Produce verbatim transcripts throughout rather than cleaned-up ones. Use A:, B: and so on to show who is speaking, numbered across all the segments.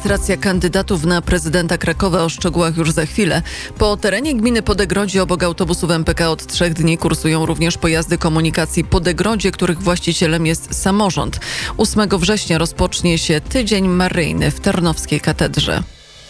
A: Rejestracja kandydatów na prezydenta Krakowa, o szczegółach już za chwilę. Po terenie gminy Podegrodzie obok autobusów M P K od trzech dni kursują również pojazdy komunikacji Podegrodzie, których właścicielem jest samorząd. ósmego września rozpocznie się Tydzień Maryjny w Tarnowskiej Katedrze.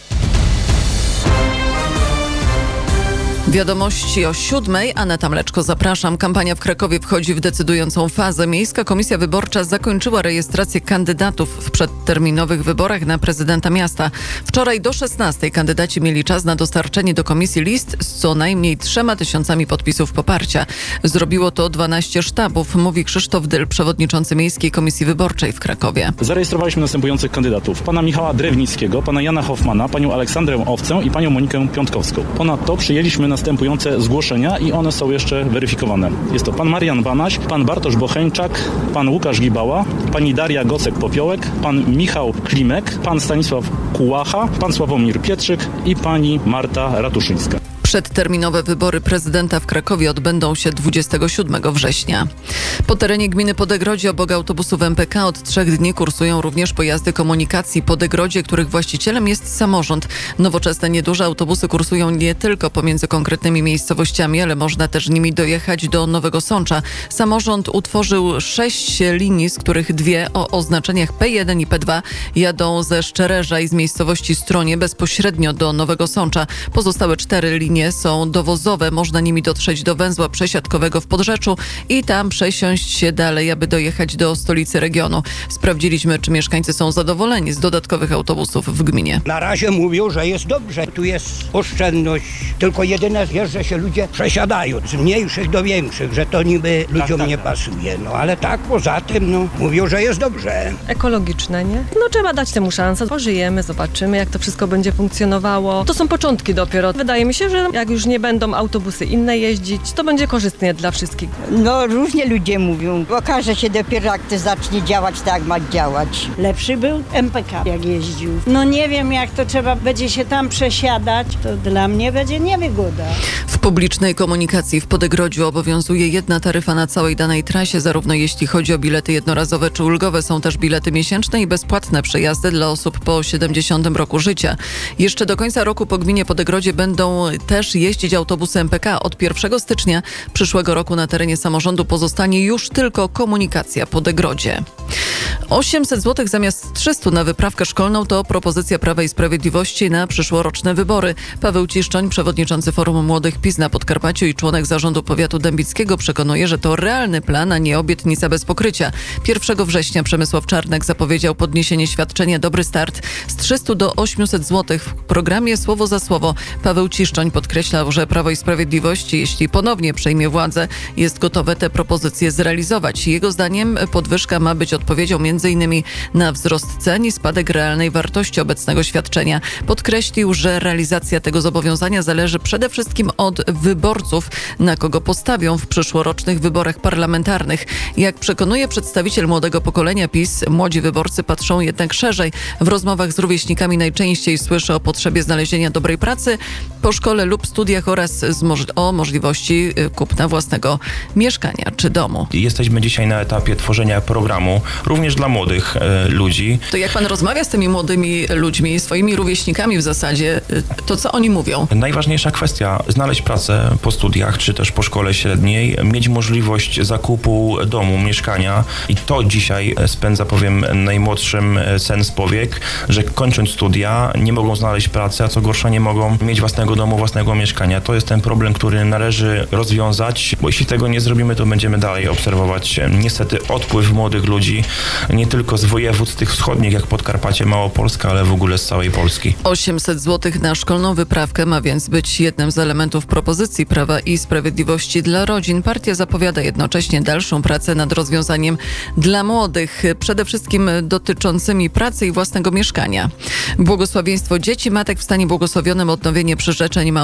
A: Wiadomości o siódmej. Aneta Mleczko, zapraszam. Kampania w Krakowie wchodzi w decydującą fazę. Miejska Komisja Wyborcza zakończyła rejestrację kandydatów w przedterminowych wyborach na prezydenta miasta. Wczoraj do szesnastej kandydaci mieli czas na dostarczenie do komisji list z co najmniej trzema tysiącami podpisów poparcia. Zrobiło to dwanaście sztabów, mówi Krzysztof Dyl, przewodniczący Miejskiej Komisji Wyborczej w Krakowie.
B: Zarejestrowaliśmy następujących kandydatów. Pana Michała Drewnickiego, pana Jana Hoffmana, panią Aleksandrę Owcę i panią Monikę Piątkowską. Ponadto przyjęliśmy następujące zgłoszenia i one są jeszcze weryfikowane. Jest to pan Marian Banaś, pan Bartosz Bocheńczak, pan Łukasz Gibała, pani Daria Gocek-Popiołek, pan Michał Klimek, pan Stanisław Kułacha, pan Sławomir Pietrzyk i pani Marta Ratuszyńska.
A: Przedterminowe wybory prezydenta w Krakowie odbędą się dwudziestego siódmego września. Po terenie gminy Podegrodzie obok autobusów M P K od trzech dni kursują również pojazdy komunikacji Podegrodzie, których właścicielem jest samorząd. Nowoczesne, nieduże autobusy kursują nie tylko pomiędzy konkretnymi miejscowościami, ale można też nimi dojechać do Nowego Sącza. Samorząd utworzył sześć linii, z których dwie o oznaczeniach P jeden i P dwa jadą ze Szczerzeża i z miejscowości Stronie bezpośrednio do Nowego Sącza. Pozostałe cztery linie są dowozowe. Można nimi dotrzeć do węzła przesiadkowego w Podrzeczu i tam przesiąść się dalej, aby dojechać do stolicy regionu. Sprawdziliśmy, czy mieszkańcy są zadowoleni z dodatkowych autobusów w gminie.
C: Na razie mówią, że jest dobrze. Tu jest oszczędność. Tylko jedyne jest, że się ludzie przesiadają z mniejszych do większych, że to niby ludziom tak, tak, nie pasuje. No ale tak poza tym, no mówią, że jest dobrze.
D: Ekologiczne, nie? No trzeba dać temu szansę. Pożyjemy, zobaczymy, jak to wszystko będzie funkcjonowało. To są początki dopiero. Wydaje mi się, że jak już nie będą autobusy inne jeździć, to będzie korzystnie dla wszystkich.
E: No różnie ludzie mówią. Okaże się dopiero, jak to zacznie działać, tak jak ma działać.
F: Lepszy był M P K, jak jeździł. No nie wiem, jak to trzeba będzie się tam przesiadać, to dla mnie będzie niewygoda.
A: W publicznej komunikacji w Podegrodziu obowiązuje jedna taryfa na całej danej trasie, zarówno jeśli chodzi o bilety jednorazowe czy ulgowe. Są też bilety miesięczne i bezpłatne przejazdy dla osób po siedemdziesiątym roku życia. Jeszcze do końca roku po gminie Podegrodzie będą też jeździć autobusy M P K. Od pierwszego stycznia przyszłego roku na terenie samorządu pozostanie już tylko komunikacja Podegrodzie. osiemset złotych zamiast trzystu na wyprawkę szkolną to propozycja Prawa i Sprawiedliwości na przyszłoroczne wybory. Paweł Ciszczoń, przewodniczący Forum Młodych PiS na Podkarpaciu i członek zarządu powiatu dębickiego, przekonuje, że to realny plan, a nie obietnica bez pokrycia. pierwszego września Przemysław Czarnek zapowiedział podniesienie świadczenia Dobry Start z trzystu do ośmiuset złotych w programie Słowo za Słowo. Paweł Ciszczoń podkreślał, że Prawo i Sprawiedliwość, jeśli ponownie przejmie władzę, jest gotowe te propozycje zrealizować. Jego zdaniem podwyżka ma być odpowiedzią między innymi na wzrost cen i spadek realnej wartości obecnego świadczenia. Podkreślił, że realizacja tego zobowiązania zależy przede wszystkim od wyborców, na kogo postawią w przyszłorocznych wyborach parlamentarnych. Jak przekonuje przedstawiciel młodego pokolenia PiS, młodzi wyborcy patrzą jednak szerzej. W rozmowach z rówieśnikami najczęściej słyszy o potrzebie znalezienia dobrej pracy po szkole lub studiach oraz z moż- o możliwości kupna własnego mieszkania czy domu.
G: Jesteśmy dzisiaj na etapie tworzenia programu również dla młodych e, ludzi.
A: To jak pan rozmawia z tymi młodymi ludźmi, swoimi rówieśnikami w zasadzie, to co oni mówią?
G: Najważniejsza kwestia, znaleźć pracę po studiach, czy też po szkole średniej, mieć możliwość zakupu domu, mieszkania i to dzisiaj spędza, powiem, najmłodszym sen z powiek, że kończąc studia nie mogą znaleźć pracy, a co gorsza nie mogą mieć własnego domu, własnego mieszkania. To jest ten problem, który należy rozwiązać, bo jeśli tego nie zrobimy, to będziemy dalej obserwować niestety odpływ młodych ludzi, nie tylko z województw tych wschodnich, jak Podkarpacie, Małopolska, ale w ogóle z całej Polski.
A: osiemset złotych na szkolną wyprawkę ma więc być jednym z elementów propozycji Prawa i Sprawiedliwości dla rodzin. Partia zapowiada jednocześnie dalszą pracę nad rozwiązaniem dla młodych, przede wszystkim dotyczącymi pracy i własnego mieszkania. Błogosławieństwo dzieci, matek w stanie błogosławionym, odnowienie przyrzeczeń małżeństwa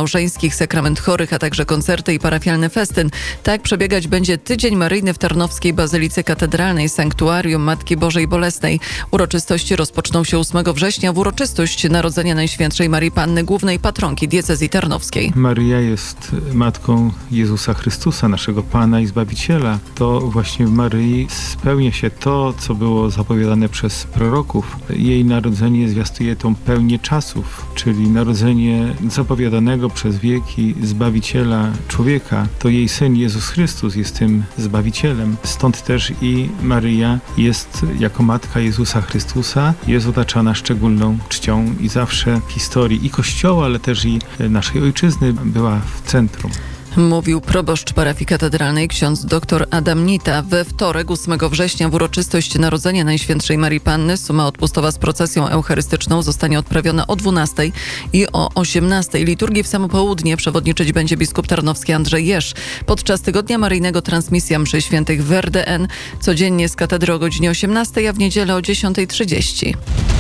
A: małżeńskich, sakrament chorych, a także koncerty i parafialny festyn. Tak przebiegać będzie Tydzień Maryjny w Tarnowskiej Bazylice Katedralnej Sanktuarium Matki Bożej Bolesnej. Uroczystości rozpoczną się ósmego września w uroczystość Narodzenia Najświętszej Marii Panny, głównej patronki diecezji tarnowskiej.
H: Maryja jest matką Jezusa Chrystusa, naszego Pana i Zbawiciela. To właśnie w Maryi spełnia się to, co było zapowiadane przez proroków. Jej narodzenie zwiastuje tą pełnię czasów, czyli narodzenie zapowiadanego przez wieki Zbawiciela człowieka. To jej Syn Jezus Chrystus jest tym Zbawicielem. Stąd też i Maryja jest jako matka Jezusa Chrystusa, jest otaczana szczególną czcią i zawsze w historii i Kościoła, ale też i naszej ojczyzny była w centrum.
A: Mówił proboszcz parafii katedralnej ksiądz dr Adam Nita. We wtorek, ósmego września, w uroczystość Narodzenia Najświętszej Marii Panny suma odpustowa z procesją eucharystyczną zostanie odprawiona o dwunastej i o osiemnastej. Liturgii w samo południe przewodniczyć będzie biskup tarnowski Andrzej Jeż. Podczas Tygodnia Maryjnego transmisja mszy świętych w R D N codziennie z katedry o godzinie osiemnastej, a w niedzielę o dziesiątej trzydzieści.